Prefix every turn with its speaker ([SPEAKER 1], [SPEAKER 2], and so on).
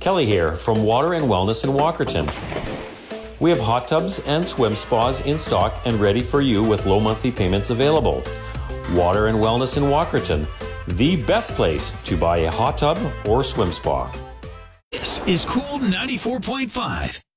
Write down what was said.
[SPEAKER 1] Kelly here from Water and Wellness in Walkerton. We have hot tubs and swim spas in stock and ready for you with low monthly payments available. Water and Wellness in Walkerton, the best place to buy a hot tub or swim spa.
[SPEAKER 2] This is Cool 94.5.